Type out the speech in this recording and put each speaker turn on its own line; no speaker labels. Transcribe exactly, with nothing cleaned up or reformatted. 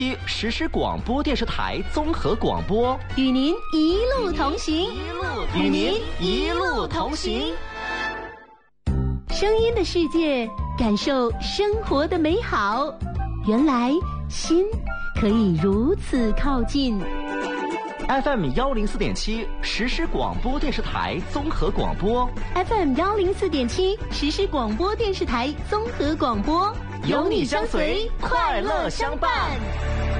实时广播电视台综合广播，
与您一路同行，
与您一路同行。
声音的世界，感受生活的美好。原来心可以如此靠近。
F M 幺零四点七实时广播电视台综合广播
，F M 幺零四点七实时广播电视台综合广播，
有你相随，快乐相伴。